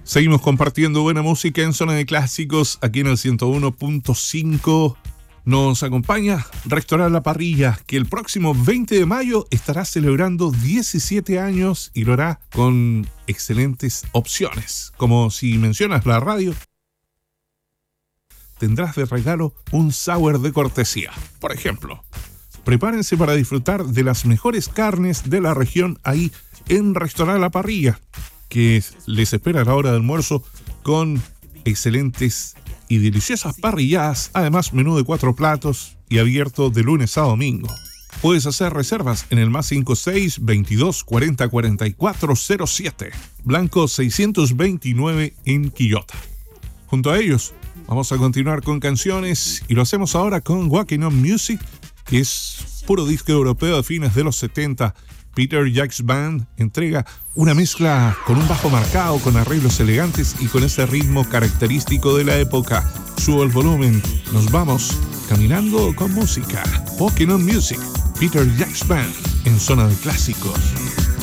Seguimos compartiendo buena música en Zona de Clásicos, aquí en el 101.5. Nos acompaña Restaurar La Parrilla, que el próximo 20 de mayo estará celebrando 17 años y lo hará con excelentes opciones. Como si mencionas la radio, tendrás de regalo un sour de cortesía. Por ejemplo, prepárense para disfrutar de las mejores carnes de la región ahí en Restaurar La Parrilla, que les espera a la hora de almuerzo con excelentes y deliciosas parrilladas, además menú de 4 platos y abierto de lunes a domingo. Puedes hacer reservas en el +56 22 40 44 07, Blanco 629 en Quillota. Junto a ellos, vamos a continuar con canciones y lo hacemos ahora con Walking On Music, que es puro disco europeo de fines de los 70. Peter Jacks Band entrega una mezcla con un bajo marcado, con arreglos elegantes y con ese ritmo característico de la época. Subo el volumen, nos vamos caminando con música. Walking On Music, Peter Jacks Band en Zona de Clásicos.